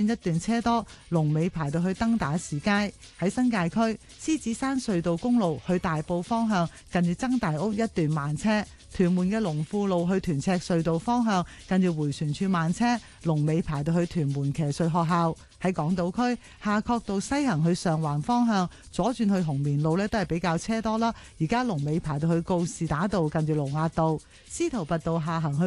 線一段車多，龍尾排到去登打士街。喺新界區獅子山隧道公路去大埔方向，近住曾大屋一段慢車。屯門嘅龍富路去屯赤隧道方向，近住迴旋處慢車，龍尾排到去屯門騎術學校。喺港島區夏慤道西行去上環方向，左轉去紅棉路呢都係比較車多啦。而家龍尾排到去告士打道，近住龍押道。司徒拔道下行去